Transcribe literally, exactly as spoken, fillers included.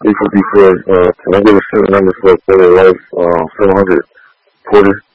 three fifty for, uh, can I get a certain number for a quarter life, uh, seven hundred quarter?